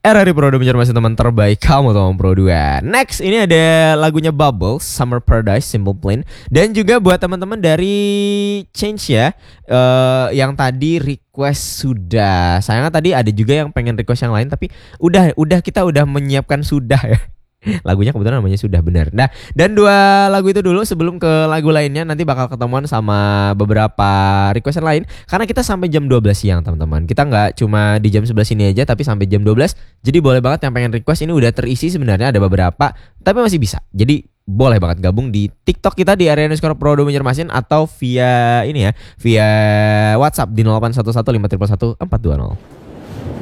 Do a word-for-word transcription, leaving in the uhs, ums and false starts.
Era di Pro dua masih teman terbaik kamu teman Pro dua. Next ini ada lagunya Bubbles, Summer Paradise, Simple Plan. Dan juga buat teman-teman dari Change ya, uh, yang tadi request sudah. Sayangnya tadi ada juga yang pengen request yang lain, tapi udah udah kita udah menyiapkan sudah ya. Lagunya kebetulan namanya sudah benar. Nah, dan dua lagu itu dulu sebelum ke lagu lainnya. Nanti bakal ketemuan sama beberapa request yang lain, karena kita sampai jam dua belas siang teman-teman. Kita nggak cuma di jam sebelas ini aja, tapi sampai jam dua belas. Jadi boleh banget yang pengen request, ini udah terisi sebenarnya, ada beberapa, tapi masih bisa. Jadi boleh banget gabung di TikTok kita di area underscore Pro dua Banjarmasin, atau via ini ya, via WhatsApp di nol delapan satu satu lima satu satu empat dua nol.